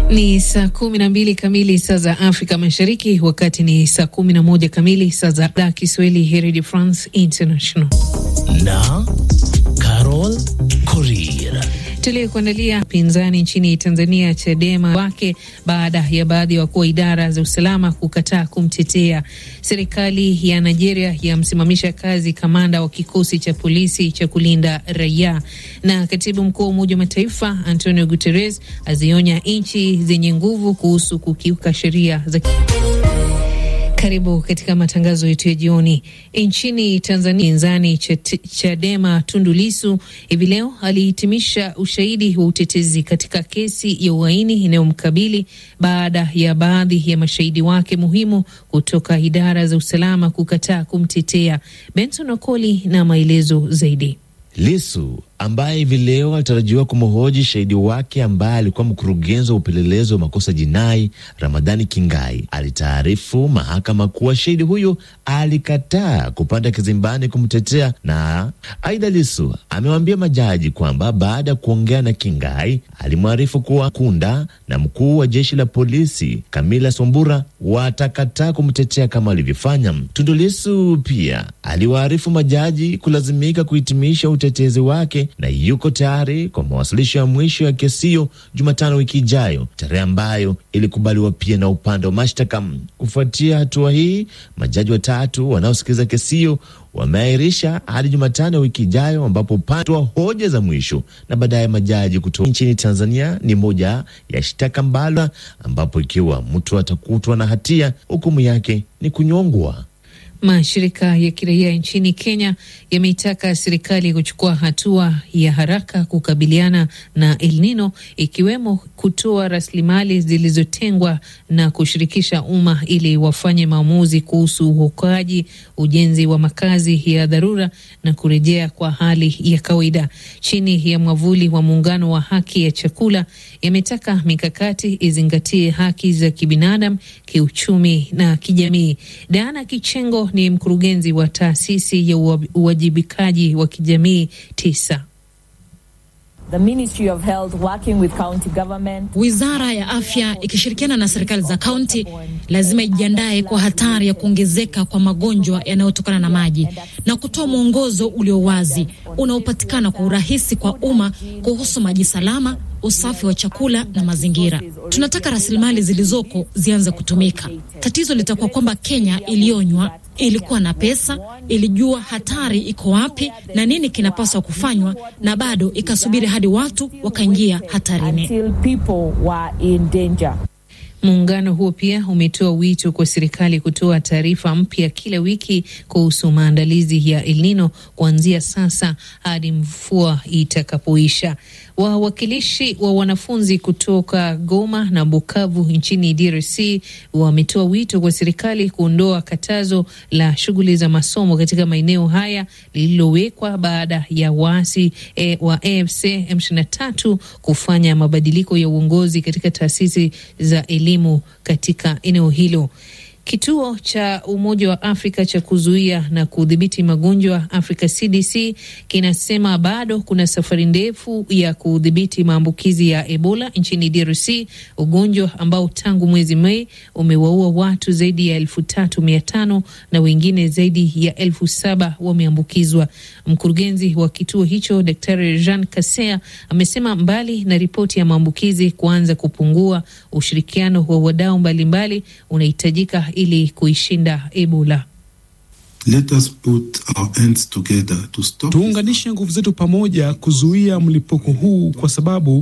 Ni saa 12 kamili saa za Afrika Mashariki, wakati ni saa 11 kamili saa za Kiswahili Radio France International. Na Carol Korir tuliokuandalia. Pinzani nchini Tanzania Chadema wake baada ya baadhi ya wakuu wa idara za usalama kukataa kumtetea. Serikali ya Nigeria yamsimamisha kazi kamanda wa kikosi cha polisi cha kulinda raia. Na katibu mkuu wa Umoja wa Mataifa Antonio Guterres azionya nchi zenye nguvu kuhusu kukiuka sheria za Karibu katika matangazo yetu ya jioni. Nchini Tanzania, pinzani Chadema Tundu Lissu hivi leo alihitimisha ushahidi wa utetezi katika kesi ya uhaini inayomkabili baada ya baadhi ya mashahidi wake muhimu kutoka idara za usalama kukataa kumtetea. Benson Okoli na maelezo zaidi. Lissu ambaye hivi leo alitarajiwa kumhoji shahidi wake ambaye alikuwa mkurugenzi wa upelelezi wa makosa jinai Ramadhani Kingai alitaarifu mahakama kuwa shahidi huyo alikataa kupanda kizimbani kumtetea. Na aidha, Lissu amewaambia majaji kwamba baada ya kuongea na Kingai alimwarifu kuwa Kunda na mkuu wa jeshi la polisi Kamila Sombura watakataa kumtetea kama alivyofanya. Tundu Lissu pia aliwaarifu majaji kulazimika kuhitimisha utetezi wake na yuko tayari kwa mawasilisho ya mwisho ya kesi hiyo Jumatano wiki ijayo, tarehe ambayo ilikubaliwa pia na upande wa mashtaka. Kufuatia hatua hii, majaji watatu wanaosikiliza kesi hiyo wameahirisha hadi Jumatano wiki ijayo, ambapo upande wa hoja za mwisho na baadaye majaji kutoka nchini Tanzania ni moja ya shtaka mbala, ambapo ikiwa mtu atakutwa na hatia hukumu yake ni kunyongwa. Mashirika ya kiraia nchini Kenya yameitaka serikali kuchukua hatua ya haraka kukabiliana na El Nino, ikiwemo kutoa rasilimali zilizotengwa na kushirikisha umma ili wafanye maamuzi kuhusu uokoaji, ujenzi wa makazi ya dharura na kurejea kwa hali ya kawaida. Chini ya mwavuli wa muungano wa haki ya chakula, yametaka mikakati izingatie haki za kibinadamu, kiuchumi na kijamii. Diana Kichengo ni mkurugenzi wa taasisi ya uwajibikaji wa kijamii TISA. The Ministry of Health working with county government. Wizara ya Afya ikishirikiana na serikali za kaunti lazima ijiandae kwa hatari ya kuongezeka kwa magonjwa yanayotokana na maji na kutoa mwongozo ulio wazi unaopatikana kwa urahisi kwa umma kuhusu maji salama, usafi wa chakula na mazingira. Tunataka rasilimali zilizoko zianze kutumika. Tatizo litakuwa kwamba Kenya ilionywa, ilikuwa na pesa, ilijua hatari iko wapi na nini kinapaswa kufanywa, na bado ikasubiri hadi watu wakaingia hatarini. Muungano huo pia umetoa wito kwa serikali kutoa taarifa mpya kila wiki kuhusu maandalizi ya El Nino kuanzia sasa hadi mvua itakapoisha. Wawakilishi wa wanafunzi kutoka Goma na Bukavu nchini DRC wametoa wito kwa serikali kuondoa katazo la shughuli za masomo katika maeneo haya lililowekwa baada ya waasi wa AFC M23 kufanya mabadiliko ya uongozi katika taasisi za elimu katika eneo hilo. Kituo cha Umoja wa Afrika cha kuzuia na kudhibiti magonjwa Africa CDC kinasema bado kuna safari ndefu ya kudhibiti maambukizi ya Ebola nchini DRC, ugonjwa ambao tangu mwezi Mei umewaua watu zaidi ya 3,500 na wengine zaidi ya 7,000 wameambukizwa. Mkurugenzi wa kituo hicho Daktari Jean Kasea amesema mbali na ripoti ya maambukizi kuanza kupungua, ushirikiano wa wadau mbalimbali unahitajika ili kuishinda Ebola. Let us put our hands together to stop. Tuunganishe nguvu zetu pamoja kuzuia mlipuko huu, kwa sababu